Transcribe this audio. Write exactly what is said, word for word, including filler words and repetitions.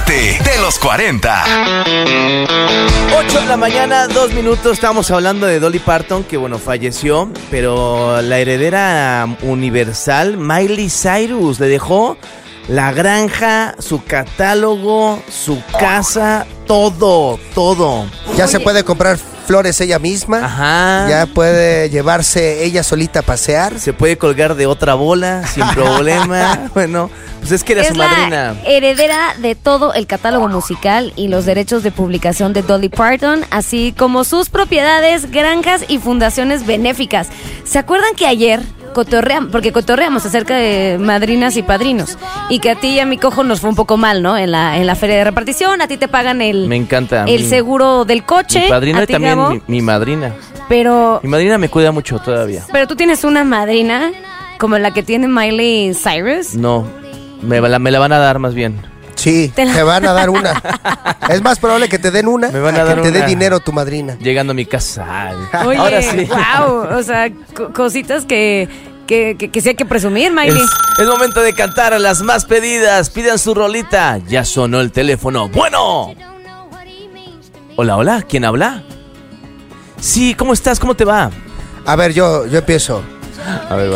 parte de los cuarenta. ocho de la mañana, dos minutos. Estábamos hablando de Dolly Parton, que bueno, falleció, pero la heredera universal, Miley Cyrus, le dejó la granja, su catálogo, su casa, todo, todo. Ya Oye. se puede comprar flores ella misma. Ajá. Ya puede llevarse ella solita a pasear. Se puede colgar de otra bola sin problema. Bueno, pues es que era es su madrina. La heredera de todo el catálogo musical y los derechos de publicación de Dolly Parton, así como sus propiedades, granjas y fundaciones benéficas. ¿Se acuerdan que ayer cotorreamos, porque cotorreamos acerca de madrinas y padrinos, y que a ti y a mi cojo nos fue un poco mal, ¿no? En la en la feria de repartición, a ti te pagan el Me encanta el mi, seguro del coche, mi padrino y también Gabo, mi, mi madrina. Pero mi madrina me cuida mucho todavía. Pero tú tienes una madrina como la que tiene Miley Cyrus. No, me la, me la van a dar más bien. Sí, te, la... te van a dar una. Es más probable que te den una, me van a, a dar que te una. dé dinero tu madrina. Llegando a mi casa. Oye, ahora sí. Wow, o sea, co- cositas que Que, que, que sí hay que presumir, Miley. Es, es momento de cantar a las más pedidas. Pidan su rolita. Ya sonó el teléfono. ¡Bueno! Hola, hola. ¿Quién habla? Sí, ¿cómo estás? ¿Cómo te va? A ver, yo, yo empiezo. A ver,